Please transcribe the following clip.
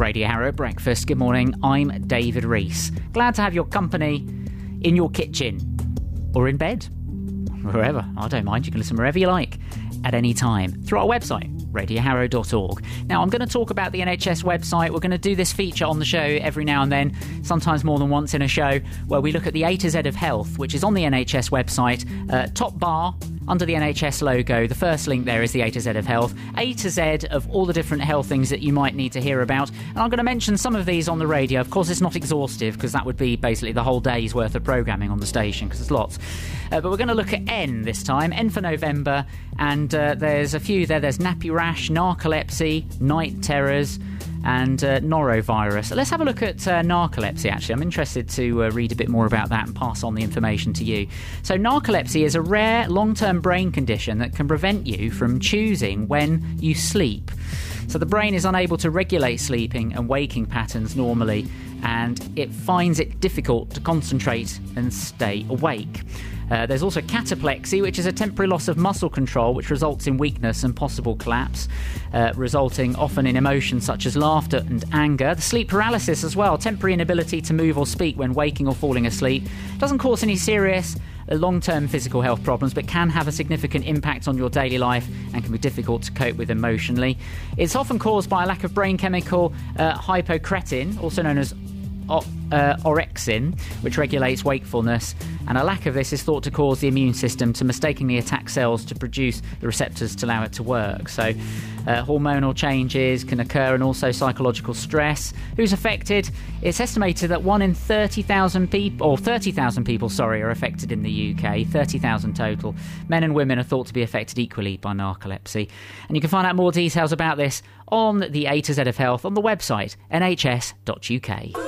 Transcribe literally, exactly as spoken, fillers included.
Radio Harrow Breakfast. Good morning, I'm David Rees. Glad to have your company in your kitchen or in bed, wherever. I don't mind, you can listen wherever you like at any time through our website, radio harrow dot org. Now, I'm going to talk about the N H S website. We're going to do this feature on the show every now and then, sometimes more than once in a show, where we look at the A to Z of health, which is on the N H S website. Uh, top bar, under the N H S logo, the first link there is the A to Z of health. A to Z of all the different health things that you might need to hear about. And I'm going to mention some of these on the radio. Of course, it's not exhaustive, because that would be basically the whole day's worth of programming on the station, because there's lots. Uh, but we're going to look at N this time, N for November, and uh, there's a few there. There's nappy rash, narcolepsy, night terrors, and uh, norovirus. Let's have a look at uh, narcolepsy, actually. I'm interested to uh, read a bit more about that and pass on the information to you. So narcolepsy is a rare long-term brain condition that can prevent you from choosing when you sleep. So the brain is unable to regulate sleeping and waking patterns normally, and it finds it difficult to concentrate and stay awake. Uh, there's also cataplexy, which is a temporary loss of muscle control, which results in weakness and possible collapse, uh, resulting often in emotions such as laughter and anger. The sleep paralysis as well, temporary inability to move or speak when waking or falling asleep. Doesn't cause any serious uh, long-term physical health problems, but can have a significant impact on your daily life and can be difficult to cope with emotionally. It's often caused by a lack of brain chemical uh, hypocretin, also known as O- uh, orexin, which regulates wakefulness, and a lack of this is thought to cause the immune system to mistakenly attack cells to produce the receptors to allow it to work. So uh, hormonal changes can occur, and also psychological stress. Who's affected? It's estimated that one in thirty thousand people, or thirty thousand people, sorry, are affected in the U K, thirty thousand total. Men and women are thought to be affected equally by narcolepsy. And you can find out more details about this on the A to Z of Health on the website, n h s dot u k.